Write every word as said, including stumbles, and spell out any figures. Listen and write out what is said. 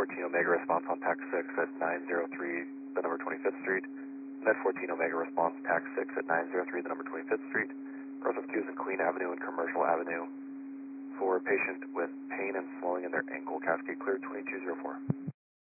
fourteen Omega response on tax six at nine zero three, the number twenty-fifth Street. Med fourteen Omega response tax six at nine zero three, the number twenty-fifth Street. Process queues in Queen Avenue and Commercial Avenue for a patient with pain and swelling in their ankle. Cascade clear twenty-two oh four.